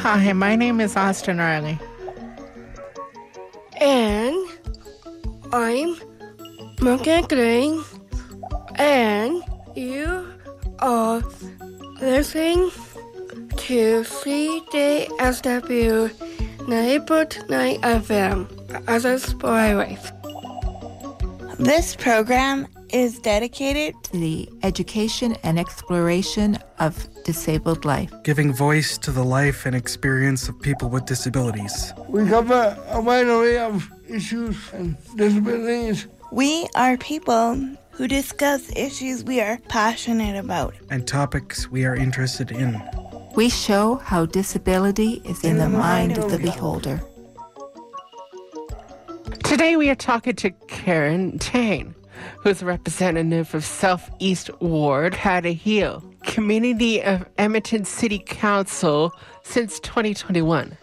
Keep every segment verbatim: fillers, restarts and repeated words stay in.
Hi, my name is Austin Riley. And I'm Morgan Green, and you are listening to C J S W ninety point nine F M as a spoiler. This program is dedicated to the education and exploration of disabled life, giving voice to the life and experience of people with disabilities. We cover a wide array of issues and disabilities. We are people who discuss issues we are passionate about and topics we are interested in. We show how disability is in, in the, the mind, mind of the beholder. Today we are talking to Karen Tang, who's a representative of Southeast Ward, Hattaheel, community of Edmonton City Council since twenty twenty-one.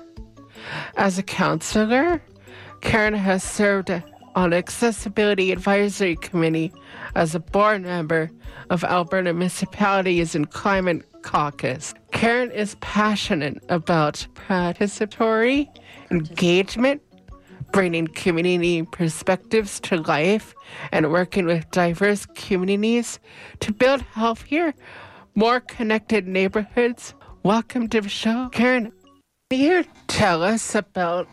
As a councillor, Karen has served on Accessibility Advisory Committee as a board member of Alberta Municipalities and Climate Caucus. Karen is passionate about participatory engagement, bringing community perspectives to life, and working with diverse communities to build healthier, more connected neighborhoods. Welcome to the show. Karen, can you tell us about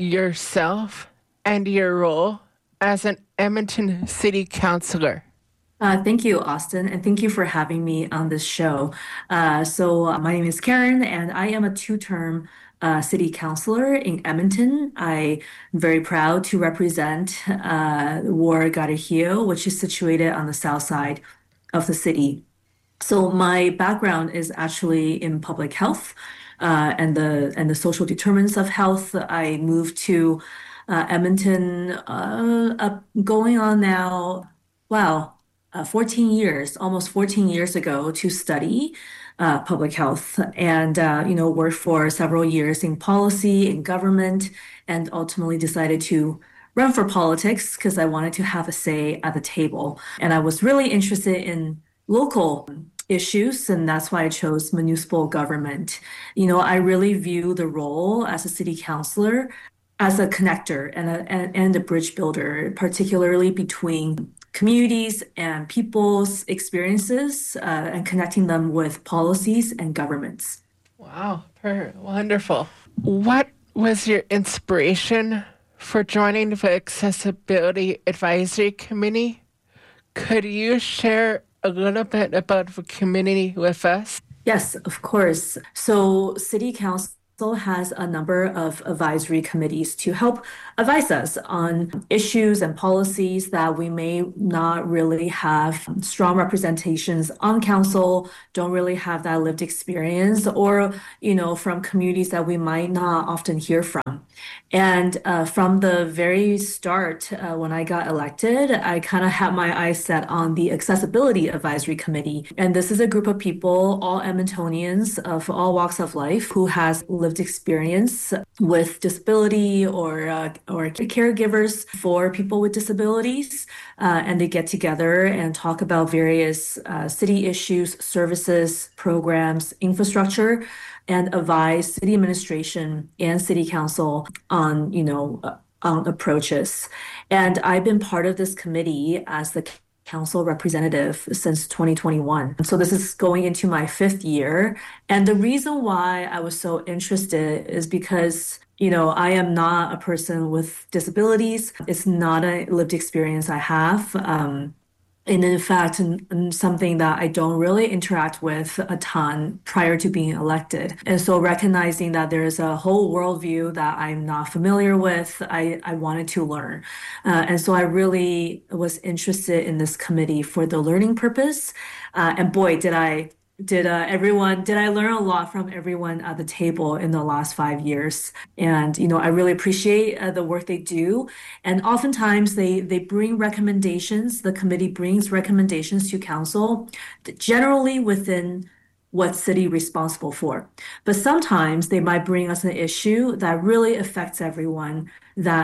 yourself and your role as an Edmonton City Councillor? Uh, thank you, Austin, and thank you for having me on this show. Uh, so uh, my name is Karen, and I am a two-term Uh, city councillor in Edmonton. I'm very proud to represent uh, Ward Hattaheel, which is situated on the south side of the city. So my background is actually in public health uh, and the and the social determinants of health. I moved to uh, Edmonton uh, uh, going on now, wow, uh, fourteen years, almost fourteen years ago to study Uh, public health and, uh, you know, worked for several years in policy, in government, and ultimately decided to run for politics because I wanted to have a say at the table. And I was really interested in local issues, and that's why I chose municipal government. You know, I really view the role as a city councillor as a connector and a, and, and a bridge builder, particularly between communities and people's experiences uh, and connecting them with policies and governments. Wow, per- wonderful. What was your inspiration for joining the Accessibility Advisory Committee? Could you share a little bit about the committee with us? Yes, of course. So City Council has a number of advisory committees to help advise us on issues and policies that we may not really have strong representations on council, don't really have that lived experience, or, you know, from communities that we might not often hear from. And uh, from the very start, uh, when I got elected, I kind of had my eyes set on the Accessibility Advisory Committee. And this is a group of people, all Edmontonians of all walks of life, who has lived experience with disability or uh, or caregivers for people with disabilities. Uh, and they get together and talk about various uh, city issues, services, programs, infrastructure, and advise city administration and city council on, you know, uh, on approaches. And I've been part of this committee as the council representative since twenty twenty-one. So this is going into my fifth year. And the reason why I was so interested is because, you know, I am not a person with disabilities. It's not a lived experience I have. Um, And in fact, something that I don't really interact with a ton prior to being elected. And so recognizing that there is a whole worldview that I'm not familiar with, I, I wanted to learn. Uh, and so I really was interested in this committee for the learning purpose. Uh, and boy, did I did uh, everyone, did I learn a lot from everyone at the table in the last five years. And, you know, I really appreciate uh, the work they do. And oftentimes they, they bring recommendations, the committee brings recommendations to council, generally within what city responsible for. But sometimes they might bring us an issue that really affects everyone that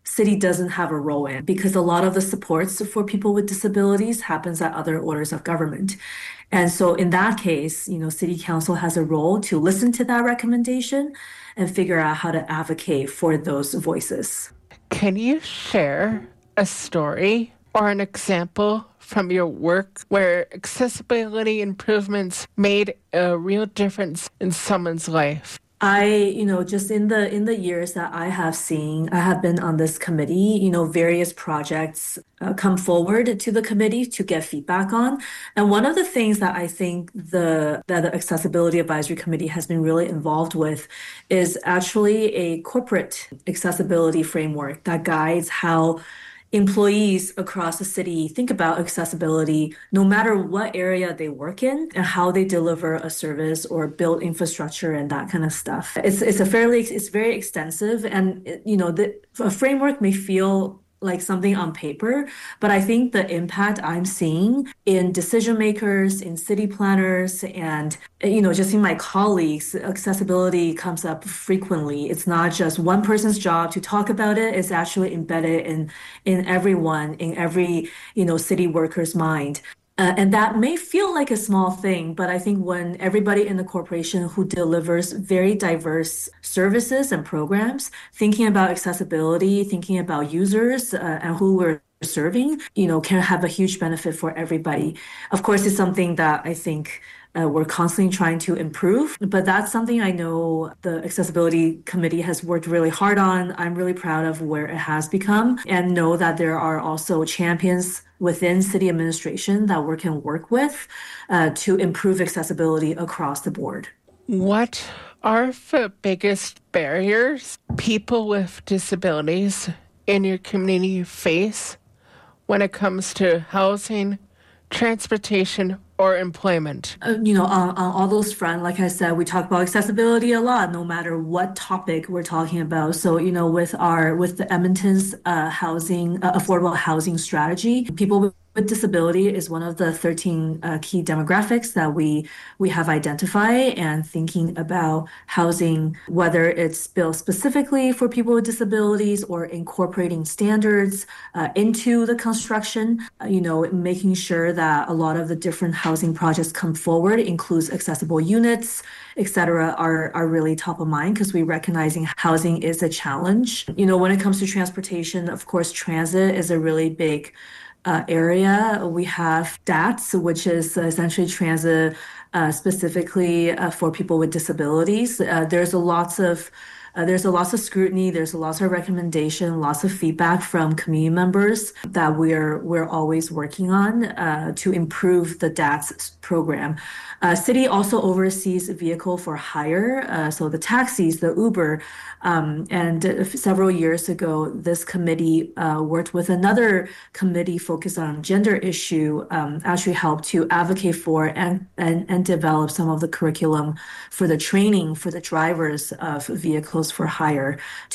city doesn't have a role in, because a lot of the supports for people with disabilities happens at other orders of government. And so in that case, you know, city council has a role to listen to that recommendation and figure out how to advocate for those voices. Can you share a story or an example from your work where accessibility improvements made a real difference in someone's life? I, you know, just in the in the years that I have seen, I have been on this committee, you know, various projects uh, come forward to the committee to get feedback on. And one of the things that I think the that the Accessibility Advisory Committee has been really involved with is actually a corporate accessibility framework that guides how employees across the city think about accessibility no matter what area they work in and how they deliver a service or build infrastructure and that kind of stuff. It's it's a fairly it's very extensive, and you know the a framework may feel like something on paper, but I think the impact I'm seeing in decision makers, in city planners, and you know just in my colleagues, accessibility comes up frequently. It's not just one person's job to talk about it; it's actually embedded in in everyone, in every you know city worker's mind. Uh, and that may feel like a small thing, but I think when everybody in the corporation who delivers very diverse services and programs, thinking about accessibility, thinking about users uh, and who we're serving, you know, can have a huge benefit for everybody. Of course, it's something that I think Uh, we're constantly trying to improve, but that's something I know the Accessibility Committee has worked really hard on. I'm really proud of where it has become, and know that there are also champions within city administration that we can work with uh, to improve accessibility across the board. What are the biggest barriers people with disabilities in your community face when it comes to housing, transportation, or employment? Uh, you know, on, on all those fronts, like I said, we talk about accessibility a lot, no matter what topic we're talking about. So, you know, with our with the Edmonton's uh, housing, uh, affordable housing strategy, people with with disability is one of the thirteen uh, key demographics that we we have identified, and thinking about housing, whether it's built specifically for people with disabilities or incorporating standards uh, into the construction, uh, you know, making sure that a lot of the different housing projects come forward, includes accessible units, et cetera, are, are really top of mind because we recognizing housing is a challenge. You know, when it comes to transportation, of course, transit is a really big Uh, area. We have D A T S, which is essentially transit uh, specifically uh, for people with disabilities. Uh, there's a lots of uh, there's a lots of scrutiny. There's a lots of recommendation, lots of feedback from community members that we're we're always working on uh, to improve the D A T S program. Uh, city also oversees vehicle for hire, uh, so the taxis, the Uber, um, and uh, several years ago, this committee uh, worked with another committee focused on gender issue, um, actually helped to advocate for and, and, and develop some of the curriculum for the training for the drivers of vehicles for hire